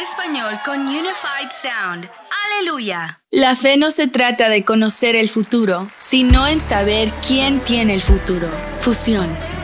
español con Unified Sound. ¡Aleluya! La fe no se trata de conocer el futuro, sino en saber quién tiene el futuro. Fusión.